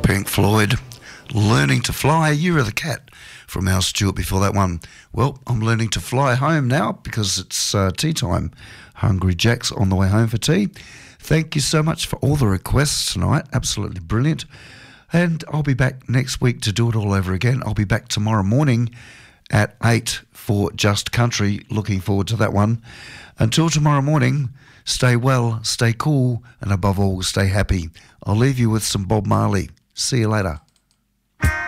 Pink Floyd, Learning to Fly. You Were the Cat from Al Stewart before that one. Well, I'm learning to fly home now because it's tea time. Hungry Jack's on the way home for tea. Thank you so much for all the requests tonight. Absolutely brilliant. And I'll be back next week to do it all over again. I'll be back tomorrow morning at 8 for Just Country. Looking forward to that one. Until tomorrow morning, stay well, stay cool, and above all, stay happy. I'll leave you with some Bob Marley. See you later.